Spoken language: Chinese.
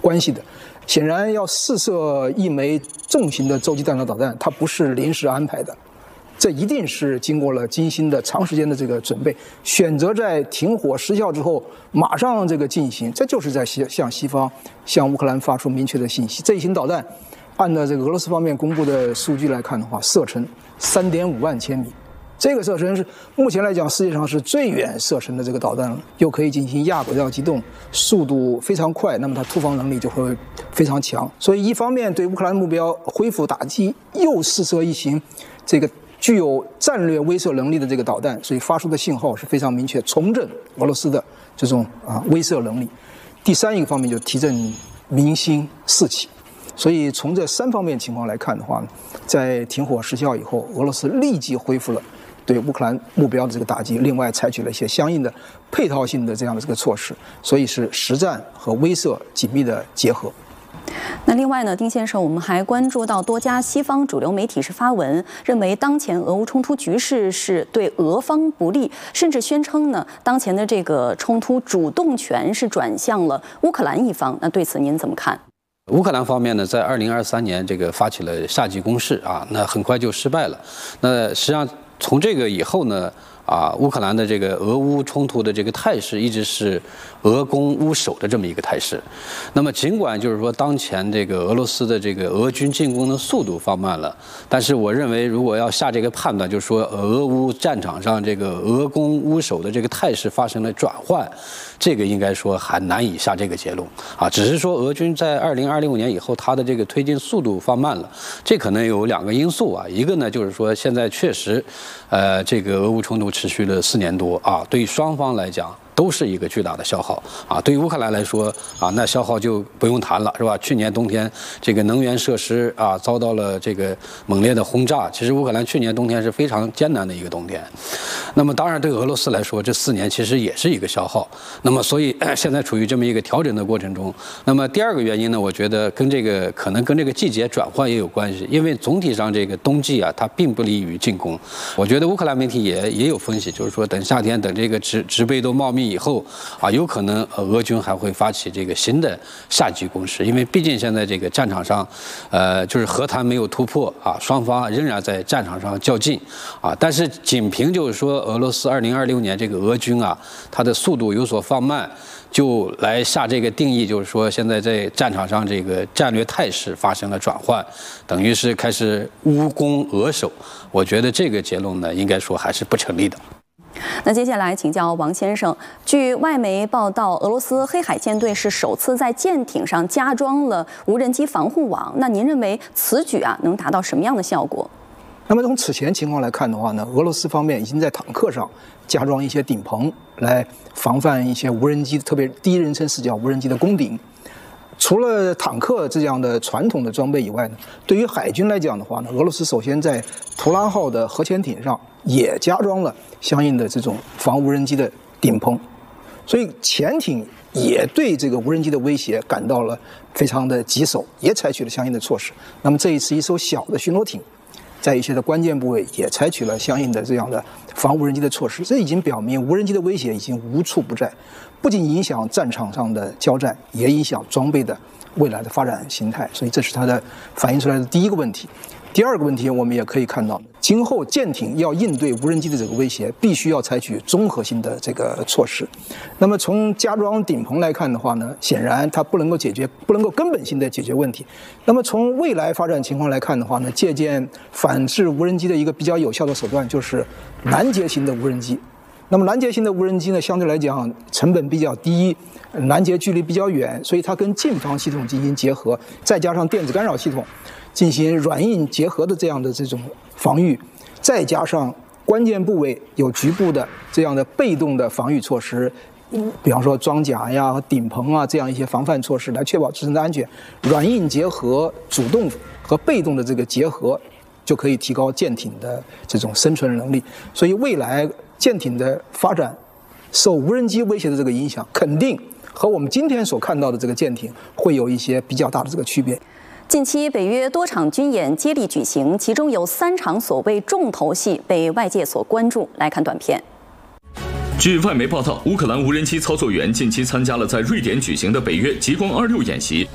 关系的。显然，要试射一枚重型的洲际弹道导弹，它不是临时安排的，这一定是经过了精心的、长时间的这个准备，选择在停火失效之后马上这个进行，这就是在向西方、向乌克兰发出明确的信息。这一型导弹，按照这个俄罗斯方面公布的数据来看的话，射程3.5万千米。这个射程是目前来讲世界上是最远射程的这个导弹了，又可以进行亚轨道机动，速度非常快，那么它突防能力就会非常强。所以一方面对乌克兰目标恢复打击，又试射一型这个具有战略威慑能力的这个导弹，所以发出的信号是非常明确，重振俄罗斯的这种威慑能力。第三一个方面就提振民心士气。所以从这3方面情况来看的话呢，在停火失效以后，俄罗斯立即恢复了对乌克兰目标的这个打击，另外采取了一些相应的配套性的这样的这个措施，所以是实战和威慑紧密的结合。 那另外呢，丁先生，我们还关注到多家西方主流媒体是发文，认为当前俄乌冲突局势是对俄方不利，甚至宣称呢，当前的这个冲突主动权是转向了乌克兰一方。那对此您怎么看？ 乌克兰方面呢，在2023年这个发起了夏季攻势啊，那很快就失败了。那实际上从这个以后呢，乌克兰的这个俄乌冲突的这个态势一直是俄攻乌守的这么一个态势。那么尽管就是说当前这个俄罗斯的这个俄军进攻的速度放慢了，但是我认为如果要下这个判断，就是说俄乌战场上这个俄攻乌守的这个态势发生了转换，这个应该说还难以下这个结论啊。只是说俄军在2026年以后，它的这个推进速度放慢了，这可能有2个因素啊。一个呢就是说现在确实，这个俄乌冲突持续了4年多啊，对于双方来讲都是一个巨大的消耗啊。对于乌克兰来说啊，那消耗就不用谈了，是吧？去年冬天这个能源设施啊遭到了这个猛烈的轰炸，其实乌克兰去年冬天是非常艰难的一个冬天。那么当然对俄罗斯来说，这4年其实也是一个消耗。那么所以现在处于这么一个调整的过程中。那么第2个原因呢，我觉得跟这个可能跟这个季节转换也有关系，因为总体上这个冬季啊，它并不利于进攻。我觉得乌克兰媒体也有分析，就是说等夏天等这个植被都茂密以后啊，有可能俄军还会发起这个新的夏季攻势，因为毕竟现在这个战场上，就是和谈没有突破啊，双方仍然在战场上较劲啊。但是仅凭就是说俄罗斯2026年这个俄军啊，它的速度有所放慢，就来下这个定义，就是说现在在战场上这个战略态势发生了转换，等于是开始乌攻俄守。我觉得这个结论呢，应该说还是不成立的。 那接下来请教王先生，据外媒报道，俄罗斯黑海舰队是首次在舰艇上加装了无人机防护网。那您认为此举能达到什么样的效果？ 那么从此前情况来看的话呢，俄罗斯方面已经在坦克上加装一些顶棚，来防范一些无人机，特别第一人称视角无人机的攻顶。除了坦克这样的传统的装备以外呢，对于海军来讲的话呢，俄罗斯首先在图拉号的核潜艇上也加装了相应的这种防无人机的顶棚，所以潜艇也对这个无人机的威胁感到了非常的棘手，也采取了相应的措施。那么这一次一艘小的巡逻艇在一些的关键部位也采取了相应的这样的防无人机的措施，这已经表明无人机的威胁已经无处不在，不仅影响战场上的交战，也影响装备的未来的发展形态。所以这是它的反映出来的第一个问题。第2个问题，我们也可以看到，今后舰艇要应对无人机的这个威胁，必须要采取综合性的这个措施。那么从加装顶棚来看的话呢，显然它不能够根本性的解决问题。那么从未来发展情况来看的话呢，借鉴反制无人机的一个比较有效的手段就是拦截型的无人机。那么拦截型的无人机呢，相对来讲成本比较低，拦截距离比较远，所以它跟近防系统进行结合，再加上电子干扰系统进行软硬结合的这样的这种防御，再加上关键部位有局部的这样的被动的防御措施，比方说装甲呀、顶棚啊这样一些防范措施，来确保自身的安全。软硬结合，主动和被动的这个结合，就可以提高舰艇的这种生存能力。所以未来舰艇的发展受无人机威胁的这个影响，肯定和我们今天所看到的这个舰艇会有一些比较大的这个区别。 近期北约多场军演接力举行，其中有3场所谓重头戏被外界所关注。来看短片。 据外媒报道，乌克兰无人机操作员近期参加了在瑞典举行的北约极光26演习。